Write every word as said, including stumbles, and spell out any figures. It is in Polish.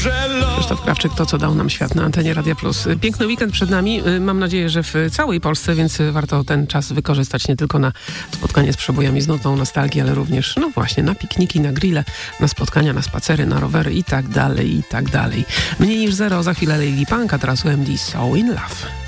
Krzysztof Krawczyk, to co dał nam świat na antenie Radia Plus. Piękny weekend przed nami, mam nadzieję, że w całej Polsce, więc warto ten czas wykorzystać nie tylko na spotkanie z przebojami z nutą nostalgii, ale również, no właśnie, na pikniki, na grille, na spotkania, na spacery, na rowery i tak dalej, i tak dalej. Mniej niż zero, za chwilę Lady Punk, a teraz U M D So In Love.